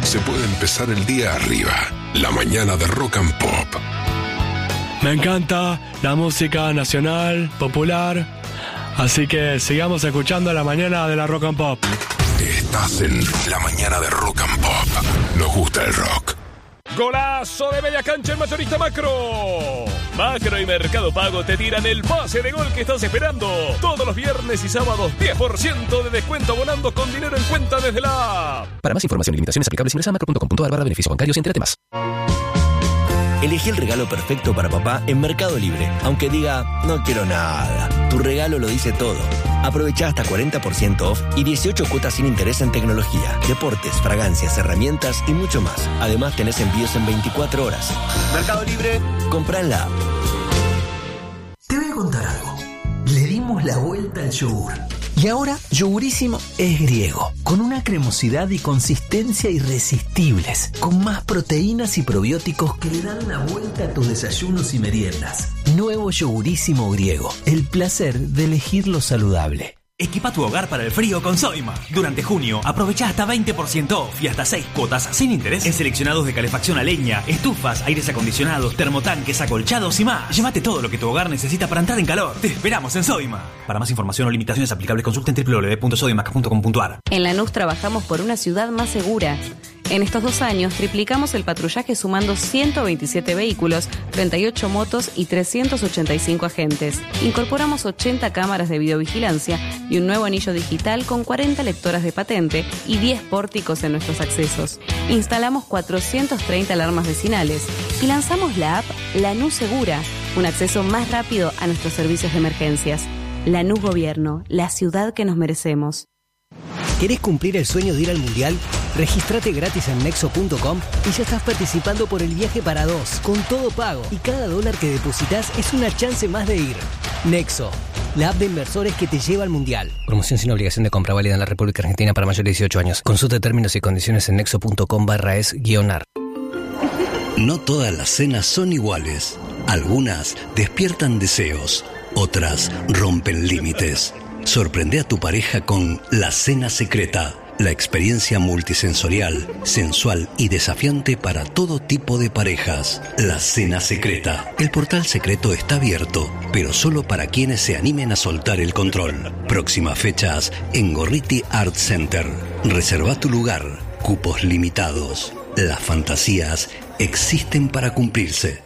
se puede empezar el día arriba. La mañana de Rock and Pop. Me encanta la música nacional, popular, así que sigamos escuchando la mañana de la Rock and Pop. Estás en la mañana de Rock and Pop. Nos gusta el rock. ¡Golazo de media cancha en Mayorista Macro! Macro y Mercado Pago te tiran el pase de gol que estás esperando. Todos los viernes y sábados, 10% de descuento abonando con dinero en cuenta desde la app. Para más información y limitaciones aplicables, ingresa a macro.com.ar/beneficios bancarios y entérate más. Elegí el regalo perfecto para papá en Mercado Libre. Aunque diga, no quiero nada. Tu regalo lo dice todo. Aprovecha hasta 40% off y 18 cuotas sin interés en tecnología, deportes, fragancias, herramientas y mucho más. Además tenés envíos en 24 horas. Mercado Libre, compra en la app. Te voy a contar algo. Le dimos la vuelta al yogur. Y ahora, Yogurísimo es griego, con una cremosidad y consistencia irresistibles, con más proteínas y probióticos que le dan la vuelta a tus desayunos y meriendas. Nuevo Yogurísimo griego, el placer de elegir lo saludable. Equipa tu hogar para el frío con Soima. Durante junio, aprovecha hasta 20% off y hasta 6 cuotas sin interés en seleccionados de calefacción a leña, estufas, aires acondicionados, termotanques, acolchados y más. Llévate todo lo que tu hogar necesita para entrar en calor. Te esperamos en Soima. Para más información o limitaciones aplicables, consulta en www.sodimac.com.ar. En Lanús trabajamos por una ciudad más segura. En estos 2 años triplicamos el patrullaje sumando 127 vehículos, 38 motos y 385 agentes. Incorporamos 80 cámaras de videovigilancia y un nuevo anillo digital con 40 lectoras de patente y 10 pórticos en nuestros accesos. Instalamos 430 alarmas vecinales y lanzamos la app Lanús Segura, un acceso más rápido a nuestros servicios de emergencias. Lanús Gobierno, la ciudad que nos merecemos. ¿Querés cumplir el sueño de ir al Mundial? Regístrate gratis en Nexo.com y ya estás participando por el viaje para 2, con todo pago. Y cada dólar que depositas es una chance más de ir. Nexo, la app de inversores que te lleva al Mundial. Promoción sin obligación de compra válida en la República Argentina para mayores de 18 años. Consulta términos y condiciones en nexo.com/es-ar. No todas las cenas son iguales. Algunas despiertan deseos, otras rompen límites. Sorprende a tu pareja con La Cena Secreta, la experiencia multisensorial, sensual y desafiante para todo tipo de parejas. La Cena Secreta. El portal secreto está abierto, pero solo para quienes se animen a soltar el control. Próximas fechas en Gorriti Art Center. Reserva tu lugar. Cupos limitados. Las fantasías existen para cumplirse.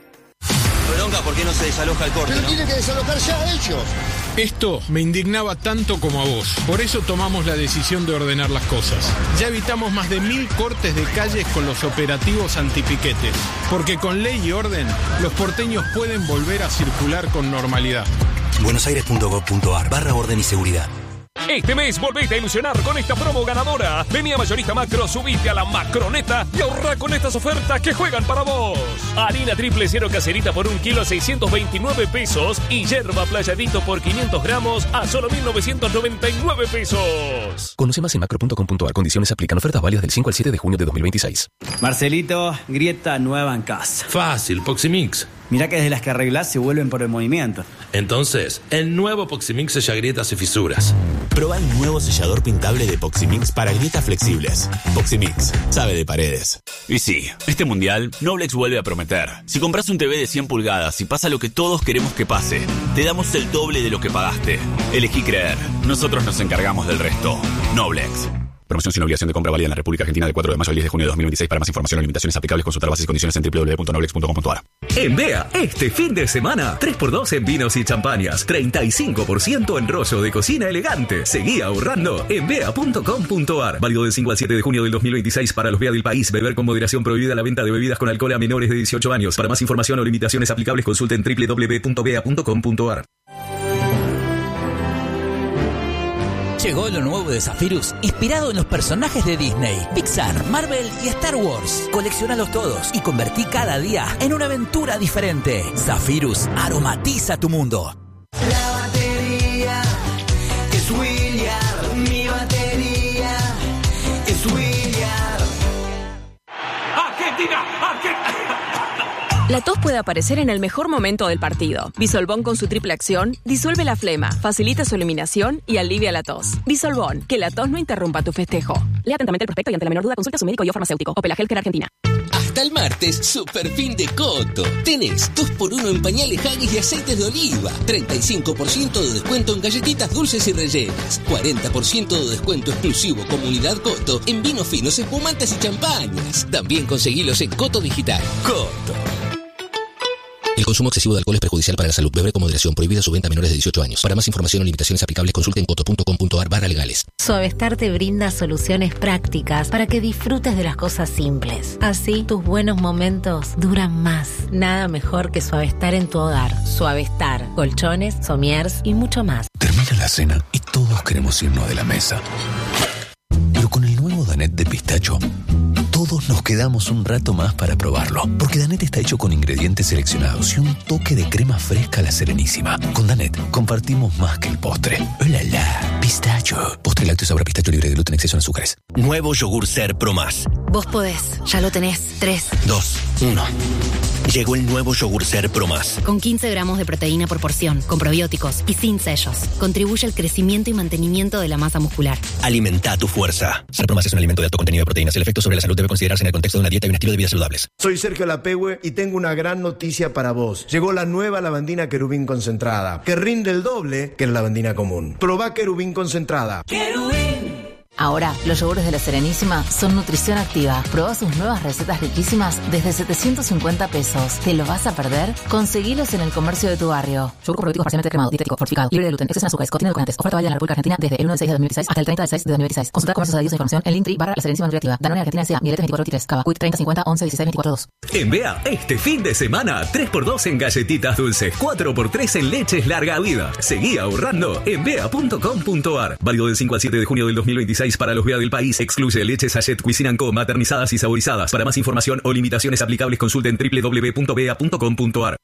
Bronca, ¿por qué no se desaloja el corte? Pero tiene que desalojar ya ellos. Esto me indignaba tanto como a vos. Por eso tomamos la decisión de ordenar las cosas. Ya evitamos más de 1000 cortes de calles con los operativos antipiquetes. Porque con ley y orden, los porteños pueden volver a circular con normalidad. buenosaires.gov.ar/orden y seguridad. Este mes volvete a ilusionar con esta promo ganadora. Vení a Mayorista Macro, subite a la Macroneta y ahorra con estas ofertas que juegan para vos. Harina triple cero caserita por 1 kilo a 629 pesos y yerba playadito por 500 gramos a solo 1.999 pesos. Conoce más en macro.com.ar. Condiciones aplican. Ofertas válidas del 5 al 7 de junio de 2026. Marcelito, grieta nueva en casa. Fácil, Poximix. Mirá que desde las que arreglás se vuelven por el movimiento. Entonces, el nuevo Poximix sella grietas y fisuras. Proba el nuevo sellador pintable de Poximix para grietas flexibles. Poximix, sabe de paredes. Y sí, este mundial, Noblex vuelve a prometer. Si compras un TV de 100 pulgadas y pasa lo que todos queremos que pase, te damos el doble de lo que pagaste. Elegí creer. Nosotros nos encargamos del resto. Noblex. Promoción sin obligación de compra válida en la República Argentina de 4 de mayo al 10 de junio de 2026. Para más información o limitaciones aplicables, consultar bases y condiciones en www.noblex.com.ar. En BEA, este fin de semana, 3x2 en vinos y champañas, 35% en rollo de cocina elegante. Seguí ahorrando en BEA.com.ar. Válido del 5 al 7 de junio del 2026 para los BEA del país. Beber con moderación. Prohibida la venta de bebidas con alcohol a menores de 18 años. Para más información o limitaciones aplicables, consulten www.bea.com.ar. Llegó lo nuevo de Zephyrus, inspirado en los personajes de Disney, Pixar, Marvel y Star Wars. Coleccionalos todos y convertí cada día en una aventura diferente. Zephyrus aromatiza tu mundo. La batería es William, mi batería es William. ¡Argentina! La tos puede aparecer en el mejor momento del partido. Bisolbón con su triple acción disuelve la flema, facilita su eliminación y alivia la tos. Bisolbón, que la tos no interrumpa tu festejo. Lea atentamente el prospecto y ante la menor duda consulte a su médico y o farmacéutico. Opel Healthcare Argentina. Hasta el martes, super fin de Coto. Tenés 2x1 en pañales Haggis y aceites de oliva. 35% de descuento en galletitas dulces y rellenas. 40% de descuento exclusivo Comunidad Coto en vinos finos, espumantes y champañas. También conseguilos en Coto Digital. Coto. El consumo excesivo de alcohol es perjudicial para la salud. Beber con moderación. Prohibida su venta a menores de 18 años. Para más información o limitaciones aplicables, consulte en coto.com.ar/legales. Suavestar te brinda soluciones prácticas para que disfrutes de las cosas simples. Así, tus buenos momentos duran más. Nada mejor que Suavestar en tu hogar. Suavestar, colchones, somiers y mucho más. Termina la cena y todos queremos irnos de la mesa. Pero con el nuevo Danette de pistacho, todos nos quedamos un rato más para probarlo. Porque Danette está hecho con ingredientes seleccionados y un toque de crema fresca a la Serenísima. Con Danette compartimos más que el postre. ¡Hola, la! Pistacho. Postre lácteo sabor a pistacho libre de gluten, exceso en azúcares. Nuevo yogur Ser Pro Más. Vos podés, ya lo tenés. 3, 2, 1. Llegó el nuevo yogur Ser Pro Más. Con 15 gramos de proteína por porción, con probióticos y sin sellos. Contribuye al crecimiento y mantenimiento de la masa muscular. Alimenta tu fuerza. Ser Pro Más es un alimento de alto contenido de proteínas. El efecto sobre la salud debe considerarse en el contexto de una dieta y un estilo de vida saludables. Soy Sergio Lapehue y tengo una gran noticia para vos. Llegó la nueva lavandina Querubín concentrada, que rinde el doble que la lavandina común. Probá Querubín concentrada. ¡Querubín! Ahora, los yogures de la Serenísima son nutrición activa. Probá sus nuevas recetas riquísimas desde 750 pesos. ¿Te lo vas a perder? Conseguilos en el comercio de tu barrio. Yogur probiótico parcialmente cremado, dietético, fortificado, libre de gluten, exceso en azúcares, contiene edulcorantes. Oferta válida en la República Argentina desde el 1 de 6 de 2016 hasta el 30 de 6 de 2016. Consulta comercios adheridos a información en Linktree/La Serenísima Nutriactiva. Danone Argentina S.A. Miletes 2423. Cava. Quick 3050 11 16 24 2. En BEA, este fin de semana, 3x2 en galletitas dulces, 4x3 en leches larga vida. Seguí ahorrando en bea.com.ar. Válido del 5 al 7 de junio del 2026 para los BEA del país. Excluye leches Sachet Cuisine & Co. maternizadas y saborizadas. Para más información o limitaciones aplicables, consulten www.bea.com.ar.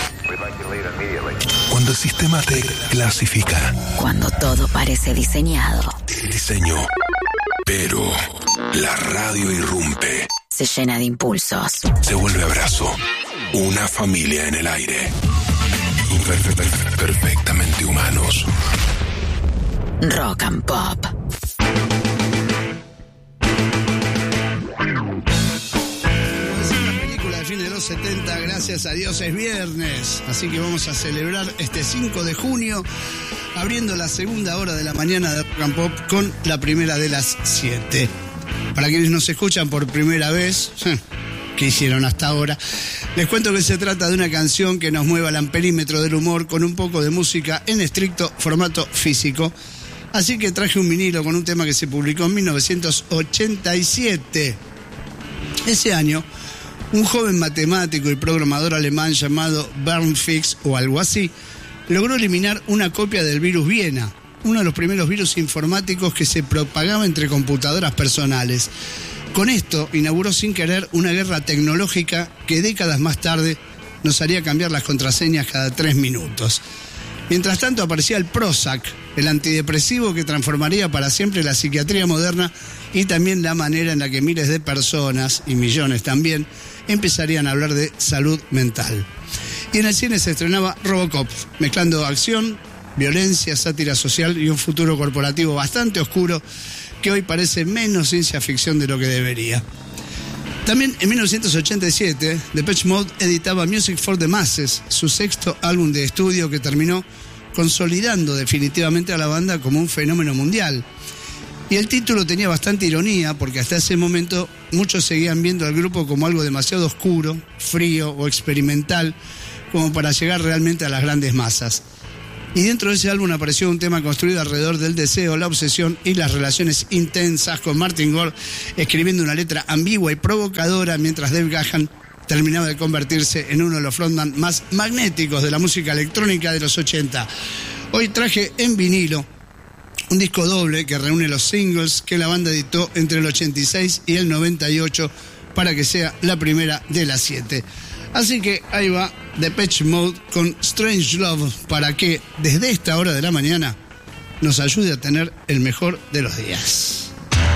Cuando el sistema te clasifica. Cuando todo parece diseñado. Diseño. Pero la radio irrumpe. Se llena de impulsos. Se vuelve abrazo. Una familia en el aire. Perfectamente humanos. Rock and Pop. De los 70, gracias a Dios es viernes, así que vamos a celebrar este 5 de junio abriendo la segunda hora de la mañana de Rock and Pop con la primera de las 7. Para quienes nos escuchan por primera vez, ¿qué hicieron hasta ahora? Les cuento que se trata de una canción que nos mueva al amperímetro del humor con un poco de música en estricto formato físico. Así que traje un vinilo con un tema que se publicó en 1987. Ese año, un joven matemático y programador alemán llamado Bernd Fix, o algo así, logró eliminar una copia del virus Viena, uno de los primeros virus informáticos que se propagaba entre computadoras personales. Con esto inauguró sin querer una guerra tecnológica que décadas más tarde nos haría cambiar las contraseñas cada 3 minutos. Mientras tanto aparecía el Prozac, el antidepresivo que transformaría para siempre la psiquiatría moderna y también la manera en la que miles de personas, y millones también, empezarían a hablar de salud mental. Y en el cine se estrenaba Robocop, mezclando acción, violencia, sátira social y un futuro corporativo bastante oscuro que hoy parece menos ciencia ficción de lo que debería. También en 1987, Depeche Mode editaba Music for the Masses, su sexto álbum de estudio que terminó consolidando definitivamente a la banda como un fenómeno mundial. Y el título tenía bastante ironía porque hasta ese momento muchos seguían viendo al grupo como algo demasiado oscuro, frío o experimental como para llegar realmente a las grandes masas. Y dentro de ese álbum apareció un tema construido alrededor del deseo, la obsesión y las relaciones intensas, con Martin Gore escribiendo una letra ambigua y provocadora mientras Dave Gahan terminaba de convertirse en uno de los frontman más magnéticos de la música electrónica de los 80. Hoy traje en vinilo un disco doble que reúne los singles que la banda editó entre el 86 y el 98 para que sea la primera de las 7. Así que ahí va Depeche Mode con Strange Love para que desde esta hora de la mañana nos ayude a tener el mejor de los días.